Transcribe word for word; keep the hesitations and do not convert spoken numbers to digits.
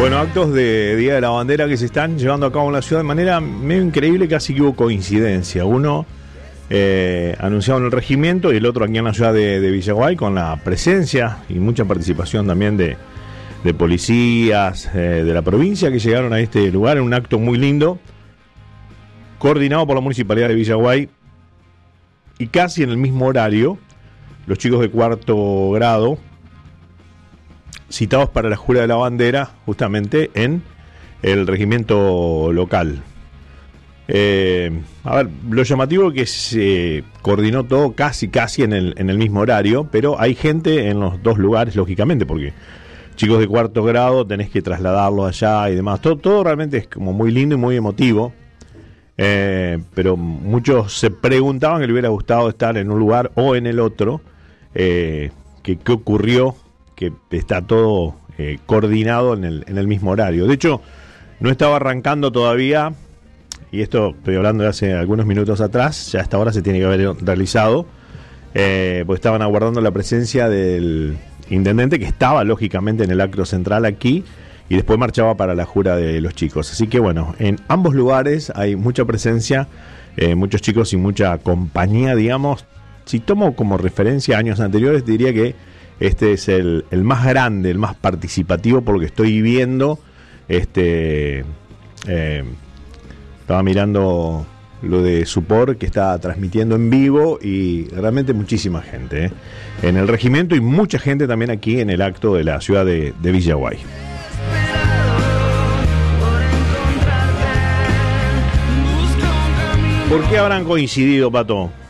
Bueno, actos de Día de la Bandera que se están llevando a cabo en la ciudad de manera medio increíble, casi que hubo coincidencia. Uno eh, anunciado en el regimiento y el otro aquí en la ciudad de, de Villaguay, con la presencia y mucha participación también de, de policías eh, de la provincia que llegaron a este lugar en un acto muy lindo, coordinado por la Municipalidad de Villaguay, y casi en el mismo horario, los chicos de cuarto grado citados para la jura de la bandera justamente en el regimiento local. Eh, a ver, lo llamativo es que se coordinó todo casi casi en el, en el mismo horario, pero hay gente en los dos lugares, lógicamente, porque chicos de cuarto grado tenés que trasladarlos allá y demás. Todo, todo realmente es como muy lindo y muy emotivo, eh, pero muchos se preguntaban que le hubiera gustado estar en un lugar o en el otro, eh, que qué ocurrió, que está todo eh, coordinado en el, en el mismo horario. De hecho, no estaba arrancando todavía, y esto estoy hablando de hace algunos minutos atrás, ya hasta ahora se tiene que haber realizado, eh, pues estaban aguardando la presencia del intendente, que estaba lógicamente en el acto central aquí, y después marchaba para la jura de los chicos. Así que bueno, en ambos lugares hay mucha presencia, eh, muchos chicos y mucha compañía, digamos. Si tomo como referencia años anteriores, diría que este es el, el más grande, el más participativo, por lo que estoy viendo. Este, eh, estaba mirando lo de Supor, que está transmitiendo en vivo, y realmente muchísima gente, ¿eh? en el regimiento, y mucha gente también aquí en el acto de la ciudad de, de Villaguay. ¿Por qué habrán coincidido, Pato?